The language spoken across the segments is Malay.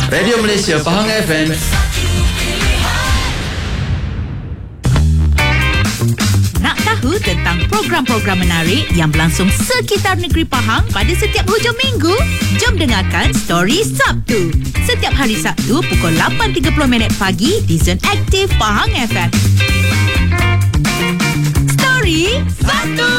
Radio Malaysia Pahang FM. Nak tahu tentang program-program menarik yang berlangsung sekitar negeri Pahang pada setiap hujung minggu? Jom dengarkan Story Sabtu. Setiap hari Sabtu pukul 8.30 pagi di Zon Aktif Pahang FM. Story Sabtu.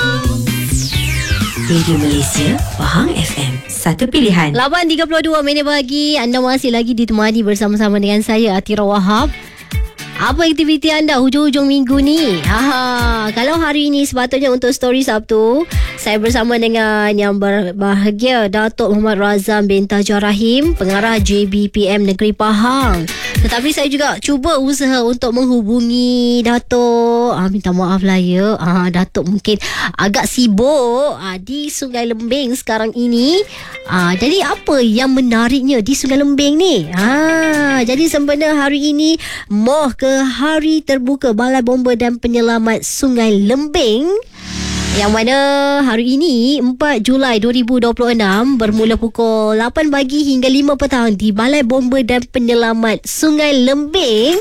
Radio Malaysia Pahang FM, satu pilihan. 8.32 pagi. Anda masih lagi ditemani bersama-sama dengan saya, Atira Wahab. Apa aktiviti anda hujung-hujung minggu ni? Kalau hari ini sepatutnya untuk Story Sabtu, saya bersama dengan yang berbahagia, Datuk Muhammad Razam bin Tajar Rahim, pengarah JBPM Negeri Pahang. Tetapi saya juga cuba usaha untuk menghubungi Datuk. Minta maaf lah ya, Datuk mungkin agak sibuk di Sungai Lembing sekarang ini. Jadi apa yang menariknya di Sungai Lembing ni? Jadi sebenarnya hari ini moh ke Hari Terbuka Balai Bomba dan Penyelamat Sungai Lembing, yang mana hari ini 4 Julai 2026 bermula pukul 8 pagi hingga 5 petang di Balai Bomba dan Penyelamat Sungai Lembing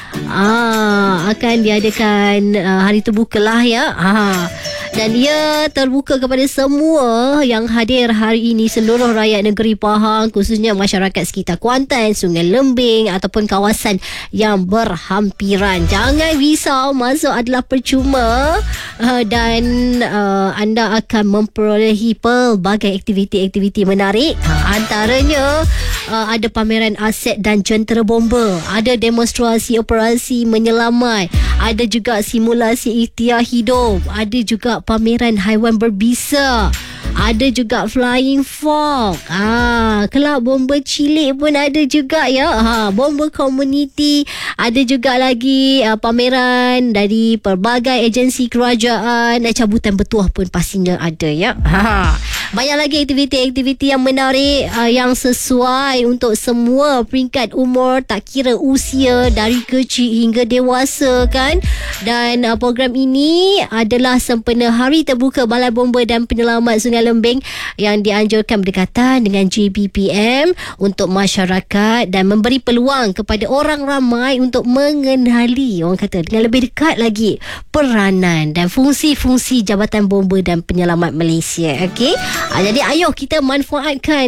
akan diadakan hari terbuka lah ya. Dan ia terbuka kepada semua yang hadir hari ini, seluruh rakyat negeri Pahang, khususnya masyarakat sekitar Kuantan, Sungai Lembing ataupun kawasan yang berhampiran. Jangan risau, masuk adalah percuma dan anda akan memperolehi pelbagai aktiviti-aktiviti menarik. Antaranya ada pameran aset dan jentera bomba, ada demonstrasi operasi menyelamat, ada juga simulasi ikhtiar hidup, ada juga pameran haiwan berbisa, ada juga flying fox, kelab bomba cilik pun ada juga ya, bomba komuniti, ada juga lagi pameran dari pelbagai agensi kerajaan, cabutan bertuah pun pastinya ada ya. Banyak lagi aktiviti-aktiviti yang menarik yang sesuai untuk semua peringkat umur, tak kira usia, dari kecil hingga dewasa kan. Dan program ini adalah sempena Hari Terbuka Balai Bomba dan Penyelamat Sungai Lembing yang dianjurkan berdekatan dengan JBPM untuk masyarakat dan memberi peluang kepada orang ramai untuk mengenali, orang kata, dengan lebih dekat lagi peranan dan fungsi-fungsi Jabatan Bomba dan Penyelamat Malaysia. Okey. Jadi ayo kita manfaatkan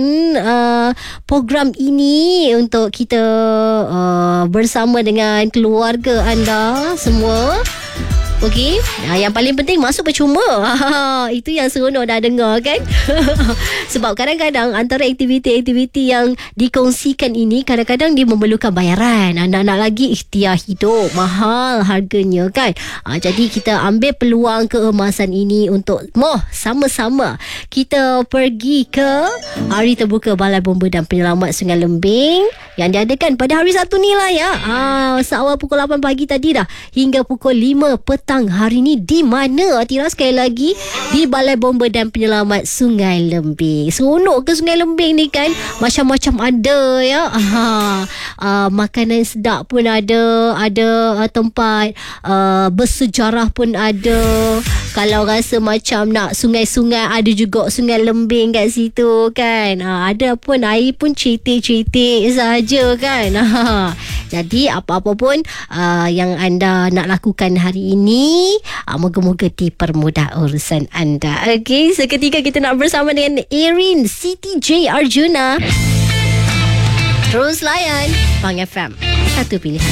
program ini untuk kita bersama dengan keluarga anda semua. Okey, yang paling penting masuk percuma. Itu yang seronok dah dengar kan. Sebab kadang-kadang antara aktiviti-aktiviti yang dikongsikan ini, kadang-kadang dia memerlukan bayaran. Nak lagi ikhtiar hidup, mahal harganya kan. Jadi kita ambil peluang keemasan ini untuk sama-sama kita pergi ke Hari Terbuka Balai Bomba dan Penyelamat Sungai Lembing yang diadakan pada hari Sabtu ni lah ya. Seawal pukul 8 pagi tadi dah hingga pukul 5 petang hari ni. Di mana, Atira, sekali lagi di Balai Bomba dan Penyelamat Sungai Lembing. Seronok ke Sungai Lembing ni kan, macam-macam ada ya. Makanan sedap pun ada tempat bersejarah pun ada. Kalau rasa macam nak sungai-sungai, ada juga Sungai Lembing kat situ kan. Ada pun air pun cetek-cetek saja kan. Jadi apa-apa pun yang anda nak lakukan hari ini, moga-moga dipermudah urusan anda. Okey, seketika kita nak bersama dengan Erin Siti J Arjuna. Terus layan Pahang FM, satu pilihan.